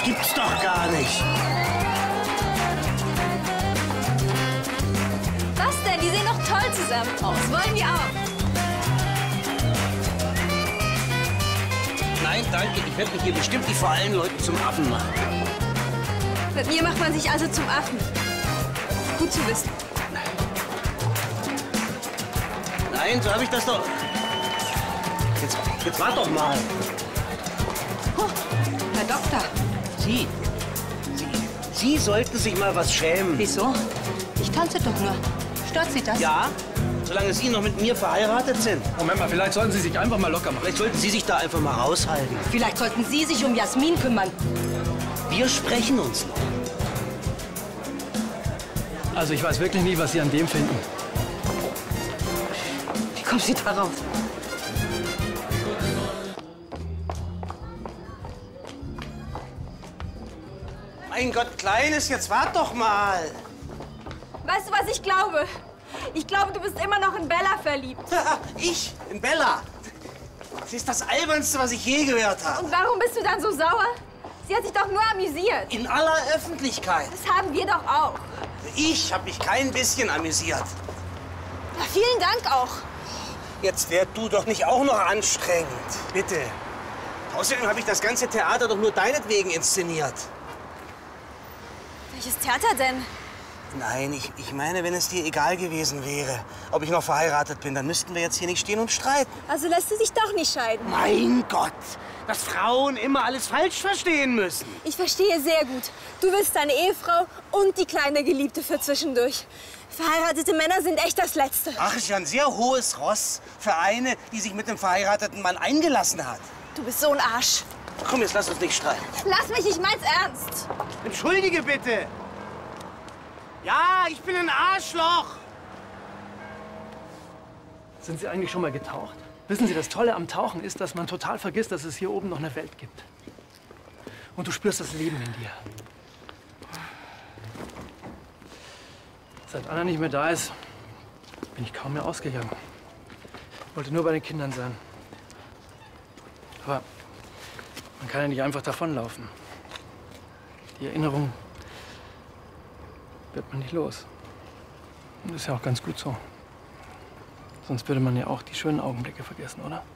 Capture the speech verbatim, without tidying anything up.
gibt's doch gar nicht. Was denn? Die sehen doch toll zusammen aus. Wollen wir auch? Nein, danke. Ich werde mich hier bestimmt nicht vor allen Leuten zum Affen machen. Mit mir macht man sich also zum Affen. Gut zu wissen. Nein, so habe ich das doch... Jetzt, jetzt wart doch mal. Oh, Herr Doktor. Sie, Sie, Sie sollten sich mal was schämen. Wieso? Ich tanze doch nur. Stört Sie das? Ja, solange Sie noch mit mir verheiratet sind. Moment mal, vielleicht sollten Sie sich einfach mal locker machen. Vielleicht sollten Sie sich da einfach mal raushalten. Vielleicht sollten Sie sich um Jasmin kümmern. Wir sprechen uns noch. Also ich weiß wirklich nie, was Sie an dem finden. Wie kommen Sie darauf? Mein Gott, Kleines, jetzt wart doch mal. Weißt du, was ich glaube? Ich glaube, du bist immer noch in Bella verliebt. Ich? In Bella? Sie ist das Albernste, was ich je gehört habe. Und warum bist du dann so sauer? Sie hat sich doch nur amüsiert. In aller Öffentlichkeit. Das haben wir doch auch. Ich habe mich kein bisschen amüsiert. Na, vielen Dank auch. Jetzt werd du doch nicht auch noch anstrengend. Bitte. Außerdem habe ich das ganze Theater doch nur deinetwegen inszeniert. Welches Theater denn? Nein, ich, ich meine, wenn es dir egal gewesen wäre, ob ich noch verheiratet bin, dann müssten wir jetzt hier nicht stehen und streiten. Also lässt du dich doch nicht scheiden. Mein Gott, dass Frauen immer alles falsch verstehen müssen. Ich verstehe sehr gut. Du willst deine Ehefrau und die kleine Geliebte für zwischendurch. Verheiratete Männer sind echt das Letzte. Ach, ist ja ein sehr hohes Ross für eine, die sich mit dem verheirateten Mann eingelassen hat. Du bist so ein Arsch. Komm, jetzt lass uns nicht streiten. Lass mich, ich mein's ernst. Entschuldige bitte. Ja, ich bin ein Arschloch. Sind Sie eigentlich schon mal getaucht? Wissen Sie, das Tolle am Tauchen ist, dass man total vergisst, dass es hier oben noch eine Welt gibt. Und du spürst das Leben in dir. Seit Anna nicht mehr da ist, bin ich kaum mehr ausgegangen. Wollte nur bei den Kindern sein. Aber man kann ja nicht einfach davonlaufen. Die Erinnerung wird man nicht los. Und das ist ja auch ganz gut so. Sonst würde man ja auch die schönen Augenblicke vergessen, oder?